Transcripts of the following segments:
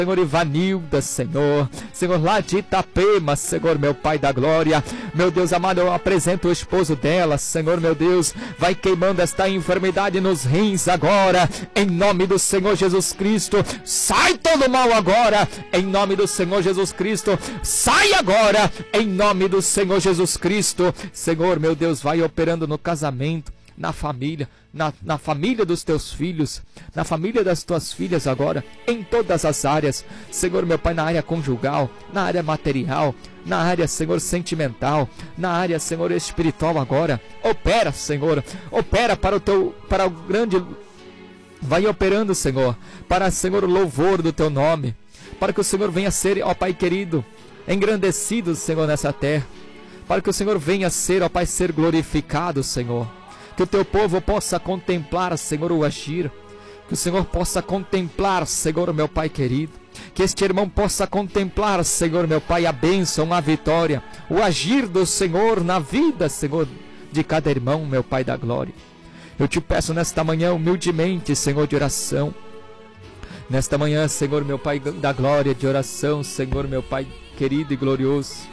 Senhor, Ivanilda, Senhor, lá de Itapema, Senhor, meu Pai da glória, meu Deus amado, eu apresento o esposo dela, Senhor, meu Deus, vai queimando esta enfermidade nos rins agora, em nome do Senhor Jesus Cristo, sai todo mal agora, em nome do Senhor Jesus Cristo, sai agora, em nome do Senhor Jesus Cristo, Senhor, meu Deus, vai operando no casamento, na família, na família dos teus filhos, na família das tuas filhas agora, em todas as áreas, Senhor, meu Pai, na área conjugal, na área material, na área, Senhor, sentimental, na área, Senhor, espiritual agora, opera, Senhor, opera para o grande, vai operando, Senhor, para, Senhor, o louvor do teu nome, para que o Senhor venha ser, ó Pai querido, engrandecido, Senhor, nessa terra, para que o Senhor venha ser, ó Pai, ser glorificado, Senhor. Que o teu povo possa contemplar, Senhor, o agir. Que o Senhor possa contemplar, Senhor, meu Pai querido. Que este irmão possa contemplar, Senhor, meu Pai, a bênção, a vitória, o agir do Senhor na vida, Senhor, de cada irmão, meu Pai da glória. Eu te peço nesta manhã, humildemente, Senhor, de oração. Nesta manhã, Senhor, meu Pai da glória, de oração, Senhor, meu Pai querido e glorioso.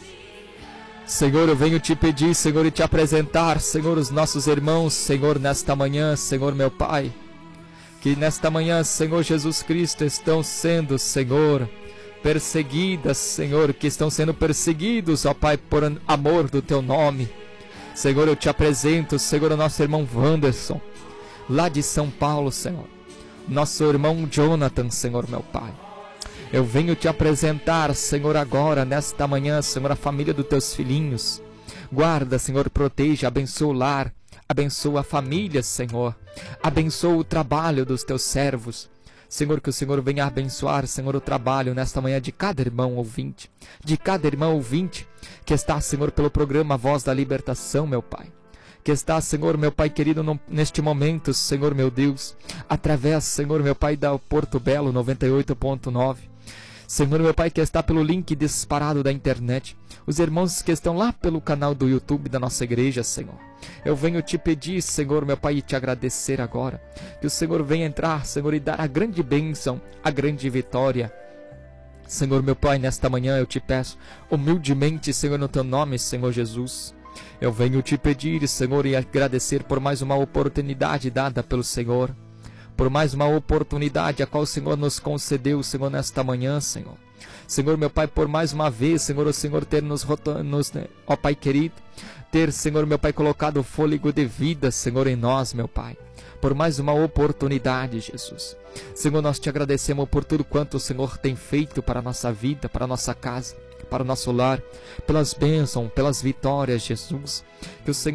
Senhor, eu venho te pedir, Senhor, e te apresentar, Senhor, os nossos irmãos, Senhor, nesta manhã, Senhor, meu Pai, que nesta manhã, Senhor Jesus Cristo, estão sendo, Senhor, perseguidas, Senhor, que estão sendo perseguidos, ó Pai, por amor do teu nome. Senhor, eu te apresento, Senhor, o nosso irmão Wanderson, lá de São Paulo, Senhor, nosso irmão Jonathan, Senhor, meu Pai. Eu venho te apresentar, Senhor, agora, nesta manhã, Senhor, a família dos teus filhinhos. Guarda, Senhor, proteja, abençoa o lar, abençoa a família, Senhor. Abençoa o trabalho dos teus servos. Senhor, que o Senhor venha abençoar, Senhor, o trabalho nesta manhã de cada irmão ouvinte. De cada irmão ouvinte que está, Senhor, pelo programa Voz da Libertação, meu Pai. Que está, Senhor, meu Pai querido, neste momento, Senhor, meu Deus, através, Senhor, meu Pai, da Porto Belo 98.9. Senhor, meu Pai, que está pelo link disparado da internet, os irmãos que estão lá pelo canal do YouTube da nossa igreja, Senhor, eu venho te pedir, Senhor, meu Pai, e te agradecer agora, que o Senhor venha entrar, Senhor, e dar a grande bênção, a grande vitória. Senhor, meu Pai, nesta manhã eu te peço, humildemente, Senhor, no teu nome, Senhor Jesus, eu venho te pedir, Senhor, e agradecer por mais uma oportunidade dada pelo Senhor, por mais uma oportunidade a qual o Senhor nos concedeu, Senhor, nesta manhã, Senhor. Senhor, meu Pai, por mais uma vez, Senhor, o Senhor ter ó Pai querido, ter, Senhor, meu Pai, colocado o fôlego de vida, Senhor, em nós, meu Pai. Por mais uma oportunidade, Jesus. Senhor, nós te agradecemos por tudo quanto o Senhor tem feito para a nossa vida, para a nossa casa, para o nosso lar, pelas bênçãos, pelas vitórias, Jesus. Que o Senhor